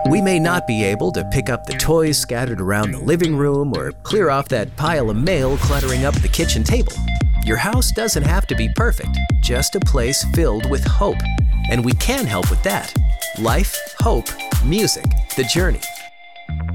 We may not be able to pick up the toys scattered around the living room or clear off that pile of mail cluttering up the kitchen table. Your house doesn't have to be perfect, just a place filled with hope. And we can help with that. Life, hope, music, the journey.